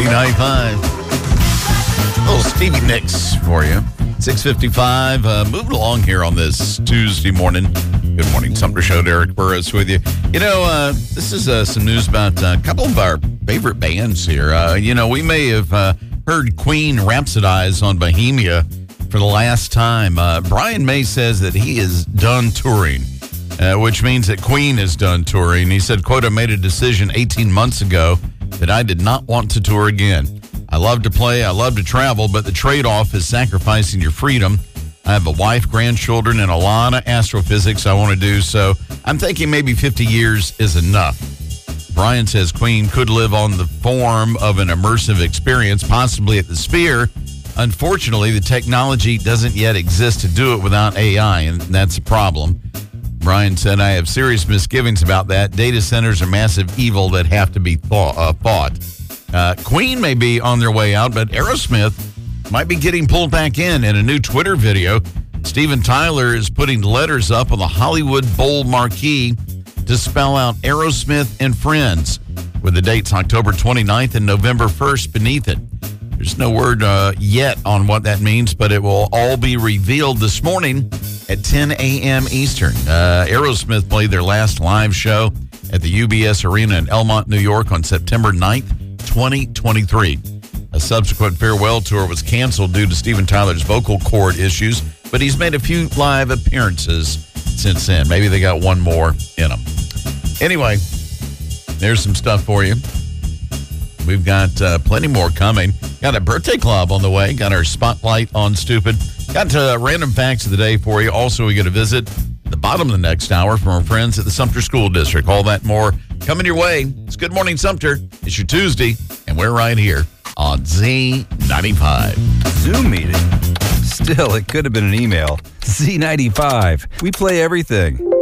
Z95. Little Stevie Nicks for you. 6:55. Moving along here on this Tuesday morning. Good morning, Sumter Show. Derek Burris with you. This is some news about a couple of our favorite bands here. We may have heard Queen rhapsodize on Bohemia for the last time. Brian May says that he is done touring, which means that Queen is done touring. He said, quote, "I made a decision 18 months ago that I did not want to tour again. I love to play, I love to travel, but the trade-off is sacrificing your freedom. I have a wife, grandchildren, and a lot of astrophysics I want to do, so I'm thinking maybe 50 years is enough." Brian says Queen could live on the form of an immersive experience, possibly at the Sphere. Unfortunately, the technology doesn't yet exist to do it without AI, and that's a problem. Brian said, "I have serious misgivings about that. Data centers are massive evil that have to be fought." Queen may be on their way out, but Aerosmith might be getting pulled back in a new Twitter video. Steven Tyler is putting letters up on the Hollywood Bowl marquee to spell out Aerosmith and Friends, with the dates October 29th and November 1st beneath it. There's no word yet on what that means, but it will all be revealed this morning at 10 a.m. Eastern. Aerosmith played their last live show at the UBS Arena in Elmont, New York on September 9th, 2023. A subsequent farewell tour was canceled due to Steven Tyler's vocal cord issues, but he's made a few live appearances since then. Maybe they got one more in them. Anyway, there's some stuff for you. We've got plenty more coming. Got a birthday club on the way. Got our spotlight on stupid. Got random facts of the day for you. Also, we get a visit at the bottom of the next hour from our friends at the Sumter School District. All that more coming your way. It's Good Morning Sumter. It's your Tuesday, and we're right here on Z95. Zoom meeting? Still, it could have been an email. Z95. We play everything.